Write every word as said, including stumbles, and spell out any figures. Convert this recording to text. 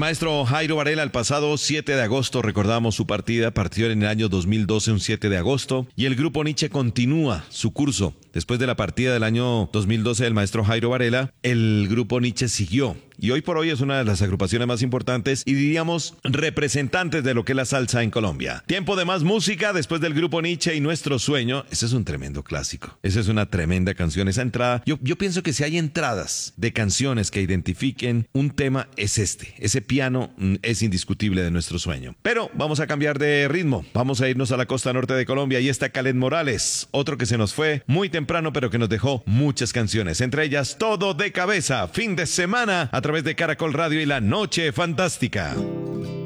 maestro Jairo Varela, el pasado siete de agosto, recordamos su partida, partió en el año dos mil doce, un siete de agosto, y el grupo Nietzsche continúa su curso. Después de la partida del año dos mil doce del maestro Jairo Varela, el grupo Nietzsche siguió. Y hoy por hoy es una de las agrupaciones más importantes y diríamos representantes de lo que es la salsa en Colombia. Tiempo de más música después del grupo Nietzsche y Nuestro Sueño. Ese es un tremendo clásico. Esa es una tremenda canción. Esa entrada, yo, yo pienso que si hay entradas de canciones que identifiquen un tema, es este. Ese piano mm, es indiscutible de Nuestro Sueño. Pero vamos a cambiar de ritmo. Vamos a irnos a la costa norte de Colombia y está Kaleth Morales, otro que se nos fue muy temprano pero que nos dejó muchas canciones. Entre ellas Todo de Cabeza, fin de semana a través de Caracol Radio y La Noche Fantástica.